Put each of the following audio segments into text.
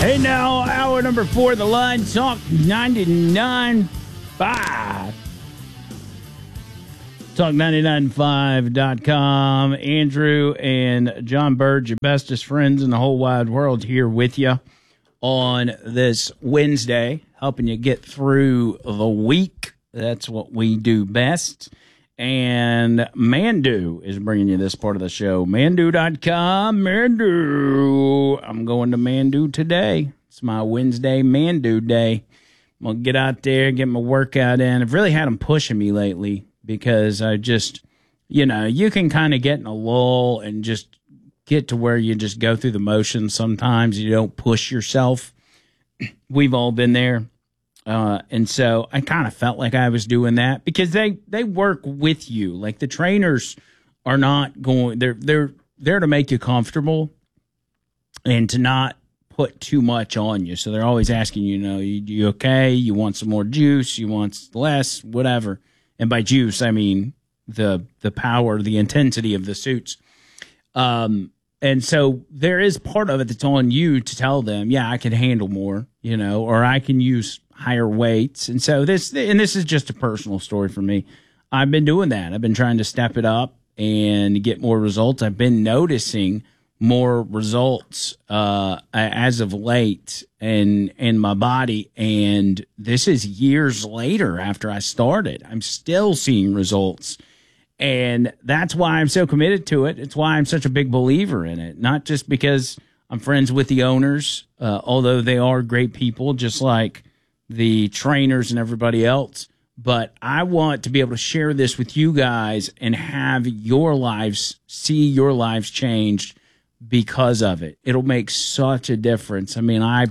Hey now, hour number 4 of the line, Talk 99.5. Talk995.com. Andrew and John Bird, your bestest friends in the whole wide world, here with you on this Wednesday, helping you get through the week. That's what we do best. And Mandu is bringing you this part of the show. Mandu.com. Mandu. I'm going to Mandu today. It's my Wednesday Mandu day. I'm going to get out there, get my workout in. I've really had them pushing me lately because I just, you can kind of get in a lull and just get to where you just go through the motions. Sometimes you don't push yourself. We've all been there. And so I kind of felt like I was doing that because they work with you. Like the trainers are not going, they're there to make you comfortable and to not put too much on you. So they're always asking, you okay? You want some more juice? You want less? Whatever. And by juice, I mean the power, the intensity of the suits. And so there is part of it that's on you to tell them, yeah, I can handle more, or I can use higher weights. And so this is just a personal story for me. I've been doing that. I've been trying to step it up and get more results. I've been noticing more results as of late in my body. And this is years later after I started. I'm still seeing results. And that's why I'm so committed to it. It's why I'm such a big believer in it. Not just because I'm friends with the owners, although they are great people, just like the trainers and everybody else. But I want to be able to share this with you guys and have your lives, see your lives changed because of it. It'll make such a difference. I mean, I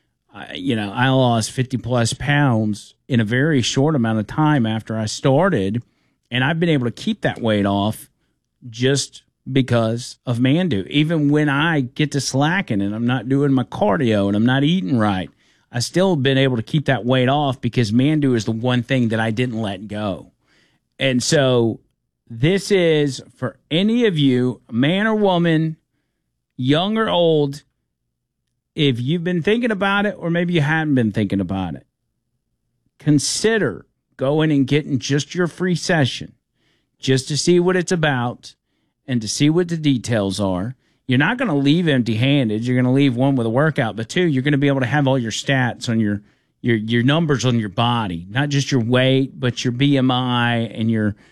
lost 50 plus pounds in a very short amount of time after I started. And I've been able to keep that weight off just because of Mandu. Even when I get to slacking and I'm not doing my cardio and I'm not eating right, I still been able to keep that weight off because Mandu is the one thing that I didn't let go. And so this is for any of you, man or woman, young or old, if you've been thinking about it or maybe you haven't been thinking about it, consider going and getting just your free session just to see what it's about and to see what the details are. You're not going to leave empty-handed. You're going to leave, one, with a workout, but two, you're going to be able to have all your stats on your numbers on your body, not just your weight, but your BMI and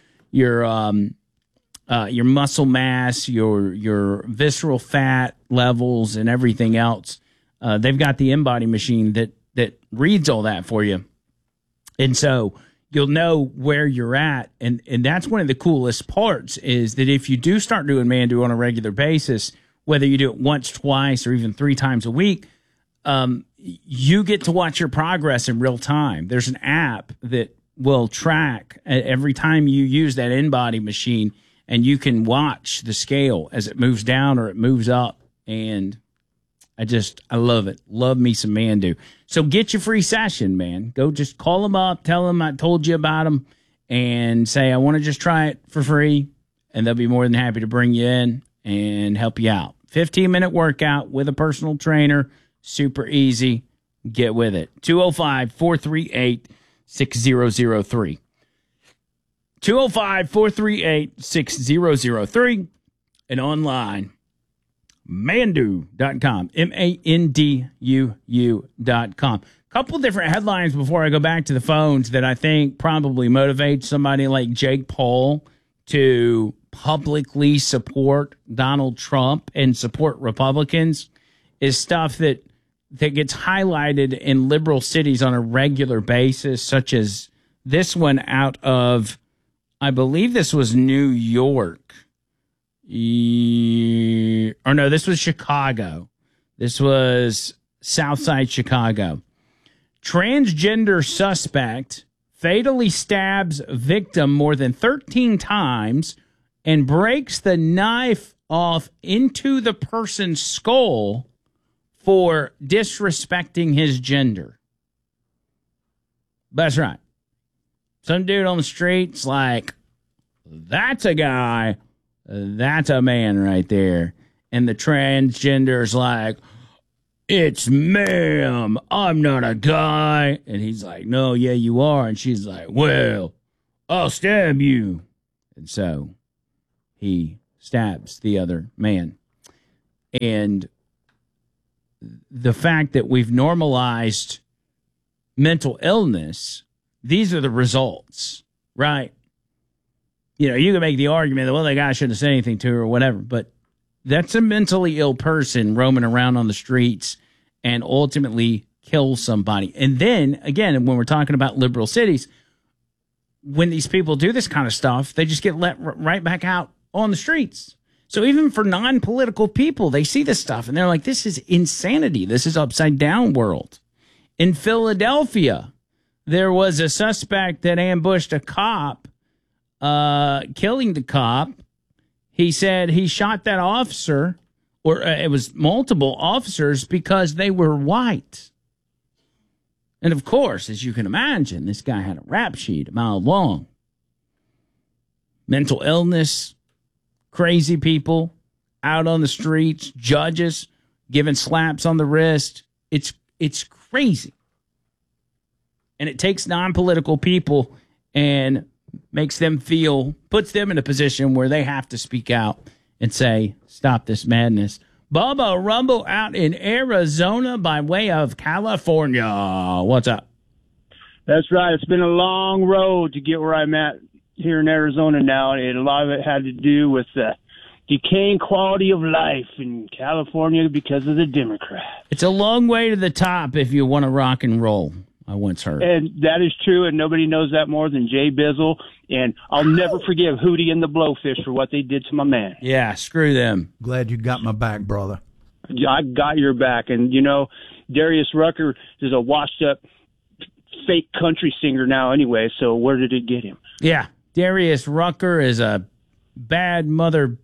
your muscle mass, your visceral fat levels, and everything else. They've got the InBody machine that reads all that for you, and so you'll know where you're at. And that's one of the coolest parts is that if you do start doing Mandu on a regular basis, whether you do it once, twice, or even 3 times a week, you get to watch your progress in real time. There's an app that will track every time you use that InBody machine, and you can watch the scale as it moves down or it moves up. And I love it. Love me some Mandu. So get your free session, man. Go just call them up, tell them I told you about them, and say, I want to just try it for free. And they'll be more than happy to bring you in and help you out. 15-minute workout with a personal trainer. Super easy. Get with it. 205-438-6003. 205-438-6003. And online, Mandu.com. MANDUU.com. Couple different headlines before I go back to the phones that I think probably motivate somebody like Jake Paul to publicly support Donald Trump and support Republicans is stuff that gets highlighted in liberal cities on a regular basis, such as this one out of, I believe this was New York. Or no, this was Chicago. This was Southside Chicago. Transgender suspect fatally stabs victim more than 13 times and breaks the knife off into the person's skull for disrespecting his gender. That's right. Some dude on the street's like, that's a guy, that's a man right there. And the transgender's like, it's ma'am, I'm not a guy. And he's like, no, yeah, you are. And she's like, well, I'll stab you. And so he stabs the other man. And the fact that we've normalized mental illness, these are the results, right? You know, you can make the argument that, well, the guy shouldn't have said anything to her or whatever, but that's a mentally ill person roaming around on the streets and ultimately kill somebody. And then, again, when we're talking about liberal cities, when these people do this kind of stuff, they just get let right back out on the streets. So even for non-political people, they see this stuff and they're like, this is insanity. This is upside down world. In Philadelphia, there was a suspect that ambushed a cop, killing the cop. He said he shot that officer, or it was multiple officers, because they were white. And of course, as you can imagine, this guy had a rap sheet a mile long. Mental illness, crazy people out on the streets, judges giving slaps on the wrist. It's crazy. And it takes non-political people and makes them puts them in a position where they have to speak out and say, stop this madness. Bubba Rumble out in Arizona by way of California. What's up? That's right. It's been a long road to get where I'm at here in Arizona now, and a lot of it had to do with the decaying quality of life in California because of the Democrats. It's a long way to the top if you want to rock and roll, I once heard. And that is true, and nobody knows that more than Jay Bizzle. And I'll never forgive Hootie and the Blowfish for what they did to my man. Yeah, screw them. Glad you got my back, brother. I got your back. And, you know, Darius Rucker is a washed-up fake country singer now anyway, so where did it get him? Yeah, Darius Rucker is a bad mother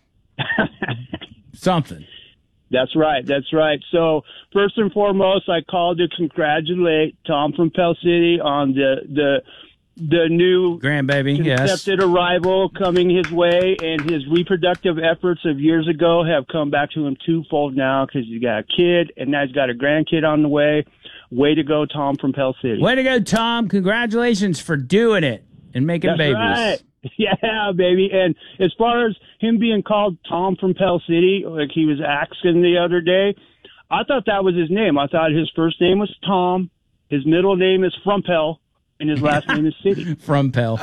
something. That's right. That's right. So first and foremost, I called to congratulate Tom from Pell City on the new grandbaby, accepted arrival coming his way, and his reproductive efforts of years ago have come back to him twofold now because he's got a kid and now he's got a grandkid on the way. Way to go, Tom from Pell City. Way to go, Tom. Congratulations for doing it and making babies. Right. Yeah, baby. And as far as him being called Tom from Pell City, like he was asking the other day, I thought that was his name. I thought his first name was Tom, his middle name is Frumpel, and his last name is City. Frumpel.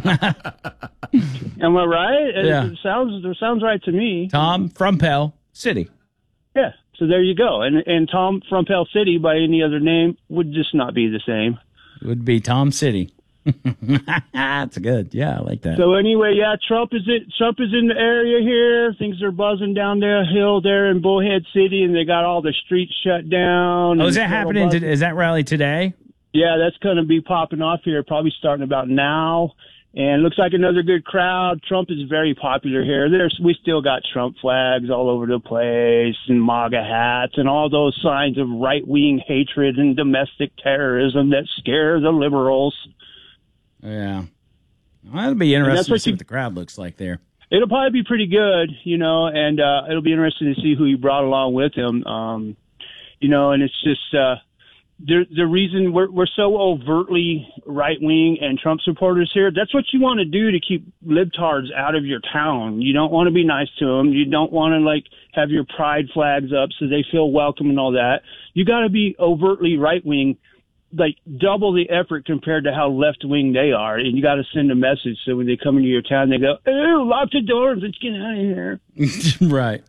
Am I right? Yeah. It sounds right to me. Tom Frumpel City. Yeah. So there you go. And Tom Frumpel City by any other name would just not be the same. It would be Tom City. That's good. Yeah, I like that. So anyway, yeah, Trump is in the area here. Things are buzzing down the hill there in Bullhead City, and they got all the streets shut down. Oh, is that happening? Is that rally today? Yeah, that's going to be popping off here, probably starting about now. And looks like another good crowd. Trump is very popular here. We still got Trump flags all over the place and MAGA hats and all those signs of right-wing hatred and domestic terrorism that scare the liberals. Yeah. Well, that'll be interesting to see what the crowd looks like there. It'll probably be pretty good, you know, and it'll be interesting to see who he brought along with him. You know, and it's just the reason we're so overtly right-wing and Trump supporters here, that's what you want to do to keep libtards out of your town. You don't want to be nice to them. You don't want to, like, have your pride flags up so they feel welcome and all that. You got to be overtly right-wing, like double the effort compared to how left-wing they are. And you got to send a message so when they come into your town, they go, "Oh, lock the doors. Let's get out of here." Right.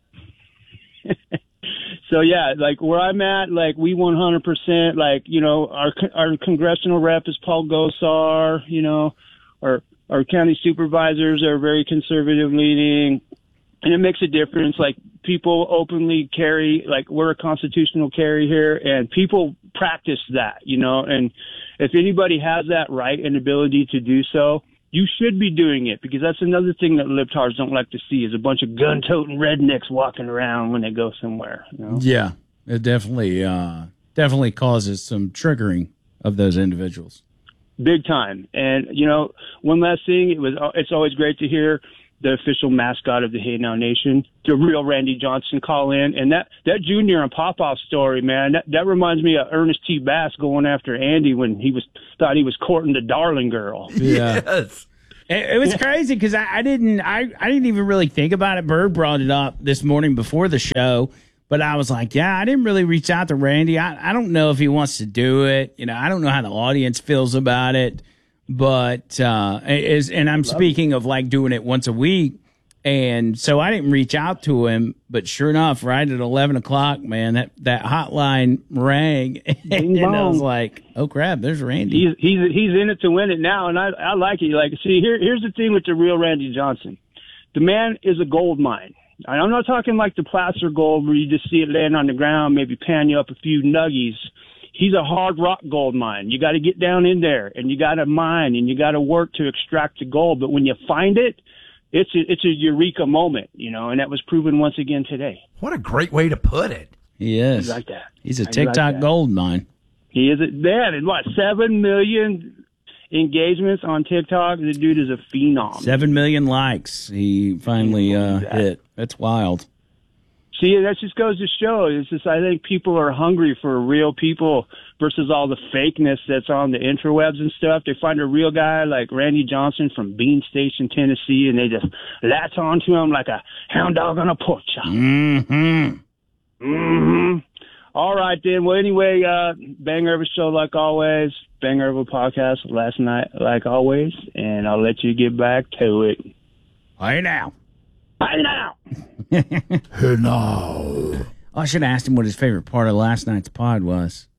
So, yeah, like where I'm at, like we 100%, like, you know, our congressional rep is Paul Gosar, you know, our county supervisors are very conservative leaning, and it makes a difference. Like people openly carry, like we're a constitutional carry here, and people practice that, you know, and if anybody has that right and ability to do so, you should be doing it, because that's another thing that libtards don't like to see is a bunch of gun-toting rednecks walking around when they go somewhere. You know? Yeah, it definitely causes some triggering of those individuals. Big time. And, you know, one last thing, it's always great to hear the official mascot of the Hey Now Nation, the real Randy Johnson, call in. And that Junior and Popoff story, man, that reminds me of Ernest T. Bass going after Andy when thought he was courting the Darling Girl. Yeah. Yes. It was crazy because I didn't even really think about it. Bird brought it up this morning before the show, but I was like, yeah, I didn't really reach out to Randy. I don't know if he wants to do it. I don't know how the audience feels about it. But and I'm speaking of like doing it once a week, and so I didn't reach out to him. But sure enough, right at 11 o'clock, man, that hotline rang, and I was like, "Oh crap, there's Randy." He's in it to win it now, and I like it. Like, see, here's the thing with the real Randy Johnson, the man is a gold mine. And I'm not talking like the placer gold where you just see it laying on the ground, maybe pan you up a few nuggies. He's a hard rock gold mine. You got to get down in there, and you got to mine, and you got to work to extract the gold. But when you find it, it's a eureka moment, and that was proven once again today. What a great way to put it. He is. Like that. He's a TikTok gold mine. He is. Man, and 7 million engagements on TikTok. The dude is a phenom. 7 million likes. He finally hit. That's wild. See, that just goes to show. It's just, I think people are hungry for real people versus all the fakeness that's on the interwebs and stuff. They find a real guy like Randy Johnson from Bean Station, Tennessee, and they just latch onto him like a hound dog on a pork chop. All right, then. Well, anyway, Bang Irvin Show like always. Bang Irvin Podcast last night like always. And I'll let you get back to it. Hey now. Hey now. Hey now. I should have asked him what his favorite part of last night's pod was.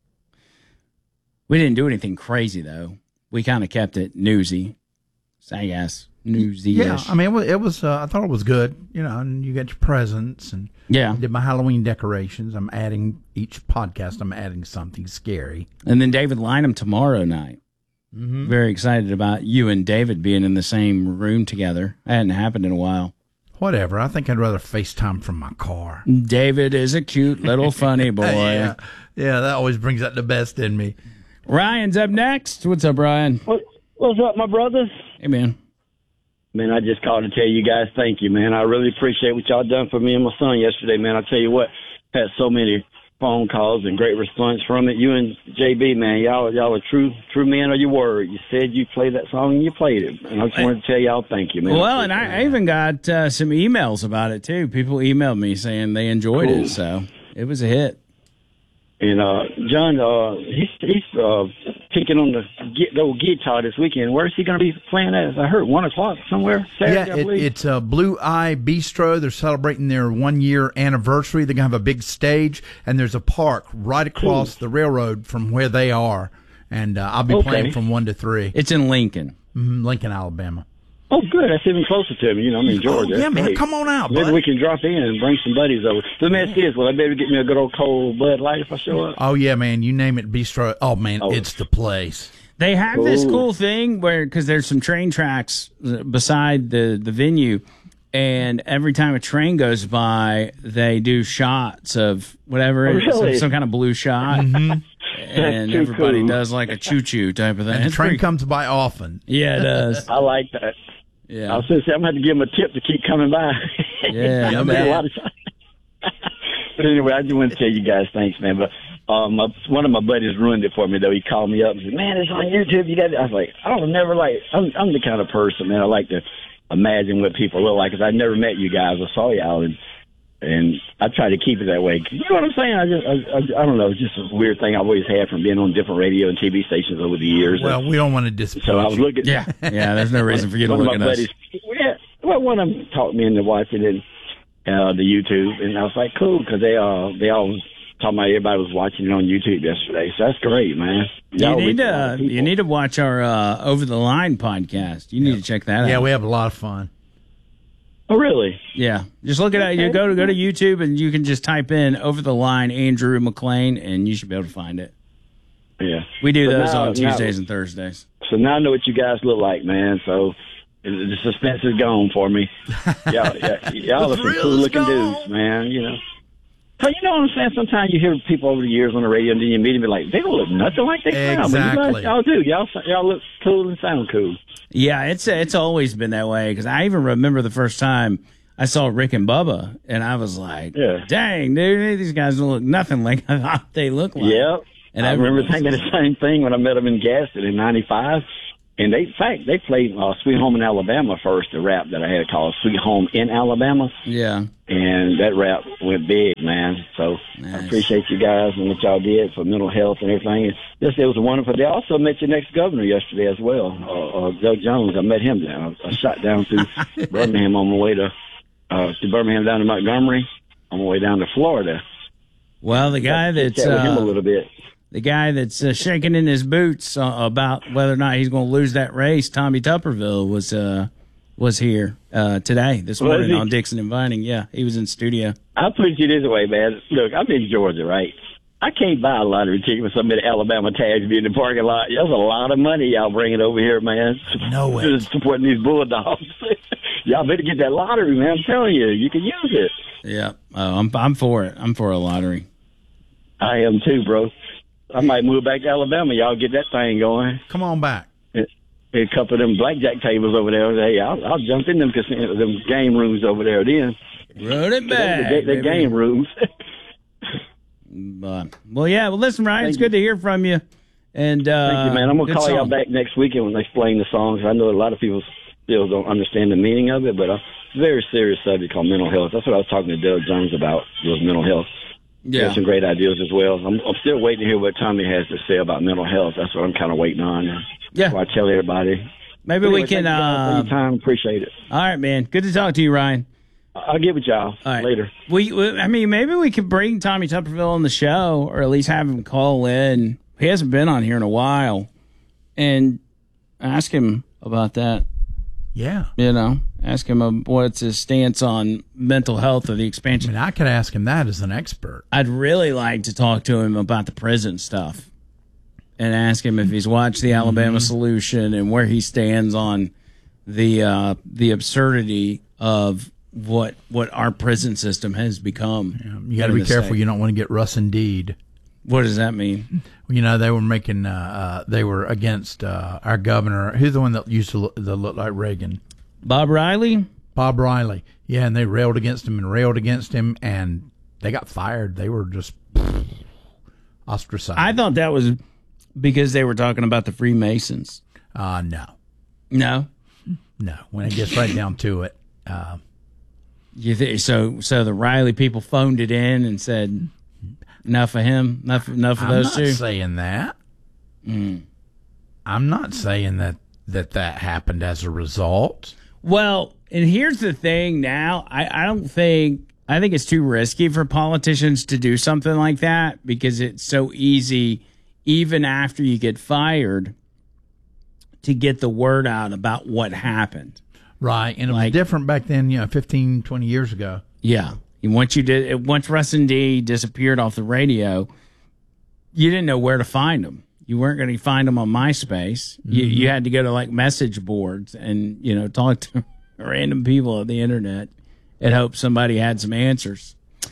We didn't do anything crazy, though. We kind of kept it newsy. I guess. Newsy-ish. Yeah, I mean, it was. I thought it was good. And you got your presents, and yeah, I did my Halloween decorations. I'm adding each podcast. I'm adding something scary. And then David Lynham tomorrow night. Mm-hmm. Very excited about you and David being in the same room together. That hadn't happened in a while. Whatever. I think I'd rather FaceTime from my car. David is a cute little funny boy. Yeah, that always brings out the best in me. Ryan's up next. What's up, Ryan? What's up, my brothers? Hey, man. Man, I just called to tell you guys thank you, man. I really appreciate what y'all done for me and my son yesterday, man. I tell you what, had so many phone calls and great response from it. You and JB, man, y'all are true men of your word. You said you played that song and you played it. And I just wanted to tell y'all thank you, man. Well, and I even got some emails about it, too. People emailed me saying they enjoyed it, so it was a hit. And John, he's picking on the old guitar this weekend. Where's he going to be playing at? I heard 1 o'clock somewhere Saturday, I believe. It's Blue Eye Bistro. They're celebrating their 1-year anniversary. They're going to have a big stage, and there's a park right across the railroad from where they are. And I'll be playing from 1 to 3. It's in Lincoln. Lincoln, Alabama. Oh, good. That's even closer to me. I'm in Georgia. Oh, yeah, man. Come on out, Maybe bud. we can drop in and bring some buddies over. The mess is, will I be able to get me a good old cold Bud Light if I show up? Oh, yeah, man. You name it, Bistro. Oh, man, it's the place. They have this cool thing where, because there's some train tracks beside the venue, and every time a train goes by, they do shots of whatever it is, some kind of blue shot. Mm-hmm. And everybody does like a choo-choo type of thing. And the train comes by often. Yeah, it does. I like that. Yeah. I was going to say, I'm going to have to give him a tip to keep coming by. Yeah, no a lot of time. But anyway, I just want to tell you guys thanks, man. But one of my buddies ruined it for me, though. He called me up and said, man, it's on YouTube. You got it. I was like, I'm the kind of person, man. I like to imagine what people look like because I never met you guys. I saw y'all, and I try to keep it that way. You know what I'm saying? I don't know. It's just a weird thing I've always had from being on different radio and TV stations over the years. Well, we don't want to disappoint. So I was looking. Yeah, there's no reason for you to look at us. One of them taught me into watching it, the YouTube, and I was like, cool, because they all was talking about everybody was watching it on YouTube yesterday. So that's great, man. You need to watch our Over the Line podcast. You need to check that out. Yeah, we have a lot of fun. Oh, really? Yeah. Just look at it. You go to YouTube and you can just type in Over the Line Andrew McLean and you should be able to find it. Yeah. We do those on Tuesdays and Thursdays. So now I know what you guys look like, man. So the suspense is gone for me. Y'all are some cool looking dudes, man. So you know what I'm saying? Sometimes you hear people over the years on the radio and then you meet them and be like, they don't look nothing like they sound. Exactly. Y'all do. Y'all look cool and sound cool. Yeah, it's always been that way, because I even remember the first time I saw Rick and Bubba, and I was like, dang, dude, these guys don't look nothing like I thought they look like. Yep. And I remember thinking the same thing when I met them in Gaston in '95. And they played Sweet Home in Alabama first, the rap that I had called Sweet Home in Alabama. Yeah. And that rap went big, man. So nice. I appreciate you guys and what y'all did for mental health and everything. It was a wonderful day. I also met your next governor yesterday as well, Doug Jones. I met him down. I shot down through Birmingham on my way to Birmingham down to Montgomery on my way down to Florida. Well, the guy that's chat with him a little bit. The guy that's shaking in his boots about whether or not he's going to lose that race, Tommy Tupperville, was here this morning on Dixon and Vining. Yeah, he was in studio. I'll put it this way, man. Look, I'm in Georgia, right? I can't buy a lottery ticket with some of the Alabama tags be in the parking lot. There's a lot of money y'all bringing over here, man. No way. Supporting these Bulldogs. Y'all better get that lottery, man. I'm telling you, you can use it. Yeah, I'm for it. I'm for a lottery. I am too, bro. I might move back to Alabama. Y'all get that thing going. Come on back. A couple of them blackjack tables over there. Hey, I'll jump in them game rooms over there then. Run it back. The game rooms. Well, listen, Ryan, it's good to hear from you. And thank you, man. I'm going to call y'all back next weekend when I explain the songs. I know a lot of people still don't understand the meaning of it, but it's a very serious subject called mental health. That's what I was talking to Doug Jones about, was mental health. Yeah. He has some great ideas as well. I'm still waiting to hear what Tommy has to say about mental health. That's what I'm kind of waiting on. Yeah. Before I tell everybody. Maybe we can. Thank you for your time. Appreciate it. All right, man. Good to talk to you, Ryan. I'll get with y'all later. Maybe we could bring Tommy Tupperville on the show, or at least have him call in. He hasn't been on here in a while, and ask him about that. Yeah. Ask him what's his stance on mental health or the expansion. I could ask him that as an expert. I'd really like to talk to him about the prison stuff and ask him if he's watched the Alabama Solution and where he stands on the absurdity of what our prison system has become. You got to be careful. You don't want to get Russ Indeed. What does that mean? They were making they were against our governor. Who's the one that used to look like Reagan? Bob Riley? Bob Riley. Yeah, and they railed against him, and they got fired. They were just ostracized. I thought that was because they were talking about the Freemasons. No. No? No. When it gets right down to it. So the Riley people phoned it in and said, enough of him, enough of those two? I'm not saying that. I'm not saying that happened as a result. Well, and here's the thing now. I think it's too risky for politicians to do something like that, because it's so easy, even after you get fired, to get the word out about what happened. Right, and it was different back then, 15, 20 years ago. Yeah. Once Russ and D disappeared off the radio, you didn't know where to find them. You weren't going to find them on MySpace. Mm-hmm. You had to go to message boards and talk to random people on the internet and hope somebody had some answers.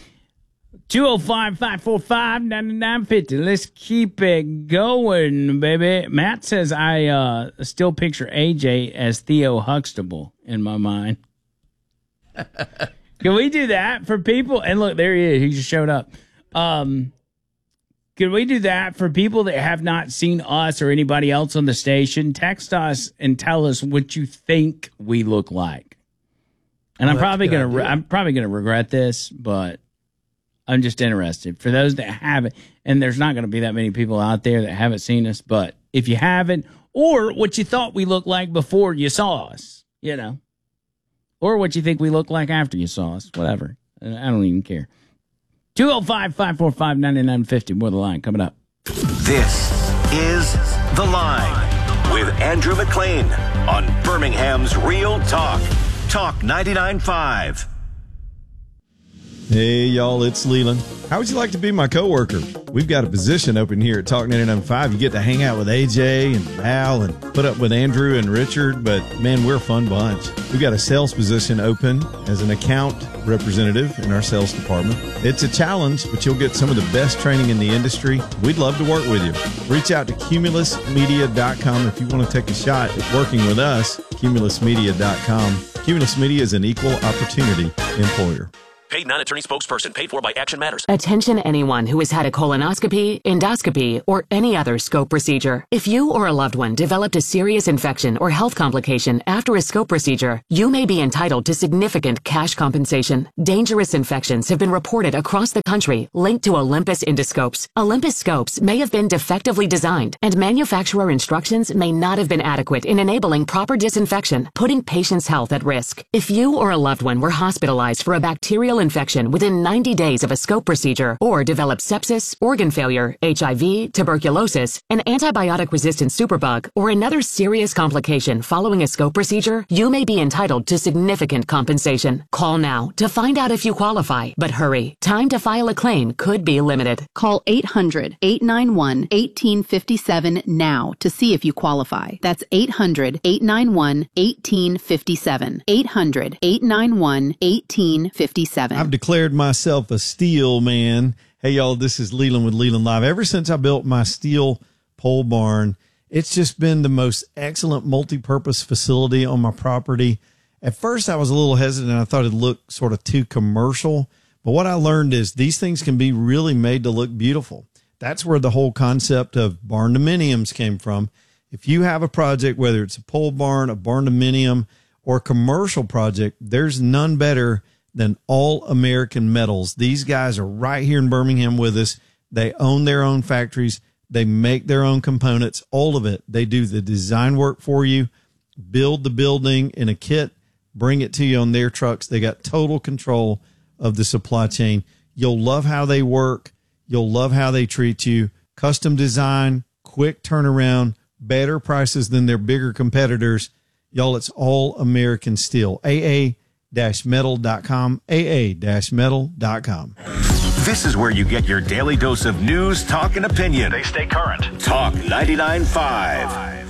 205-545-9950. Let's keep it going, baby. Matt says I still picture AJ as Theo Huxtable in my mind. Can we do that for people? And look, there he is. He just showed up. Can we do that for people that have not seen us or anybody else on the station? Text us and tell us what you think we look like. And I'm probably gonna regret this, but I'm just interested. For those that haven't, and there's not going to be that many people out there that haven't seen us, but if you haven't, or what you thought we looked like before you saw us, or what you think we look like after you saw us, whatever. I don't even care. 205-545-9950. More The Line coming up. This is The Line with Andrew McLean on Birmingham's Real Talk. Talk 99.5. Hey, y'all, it's Leland. How would you like to be my coworker? We've got a position open here at Talk 99.5. You get to hang out with AJ and Val and put up with Andrew and Richard, but man, we're a fun bunch. We've got a sales position open as an account representative in our sales department. It's a challenge, but you'll get some of the best training in the industry. We'd love to work with you. Reach out to cumulusmedia.com if you want to take a shot at working with us, cumulusmedia.com. Cumulus Media is an equal opportunity employer. Paid non-attorney spokesperson paid for by Action Matters. Attention anyone who has had a colonoscopy, endoscopy, or any other scope procedure. If you or a loved one developed a serious infection or health complication after a scope procedure, you may be entitled to significant cash compensation. Dangerous infections have been reported across the country linked to Olympus endoscopes. Olympus scopes may have been defectively designed, and manufacturer instructions may not have been adequate in enabling proper disinfection, putting patients' health at risk. If you or a loved one were hospitalized for a bacterial infection within 90 days of a scope procedure, or developed sepsis, organ failure, HIV, tuberculosis, an antibiotic-resistant superbug, or another serious complication following a scope procedure, you may be entitled to significant compensation. Call now to find out if you qualify, but hurry. Time to file a claim could be limited. Call 800-891-1857 now to see if you qualify. That's 800-891-1857. 800-891-1857. I've declared myself a steel man. Hey, y'all, this is Leland with Leland Live. Ever since I built my steel pole barn, it's just been the most excellent multi-purpose facility on my property. At first, I was a little hesitant. I thought it looked sort of too commercial. But what I learned is these things can be really made to look beautiful. That's where the whole concept of barn-dominiums came from. If you have a project, whether it's a pole barn, a barn-dominium, or a commercial project, there's none better than All American Metals. These guys are right here in Birmingham with us. They own their own factories. They make their own components, all of it. They do the design work for you, build the building in a kit, bring it to you on their trucks. They got total control of the supply chain. You'll love how they work. You'll love how they treat you. Custom design, quick turnaround, better prices than their bigger competitors. Y'all, it's All American Steel. AA-metal.com, AA-metal.com. This is where you get your daily dose of news, talk, and opinion. They stay current. Talk 99.5.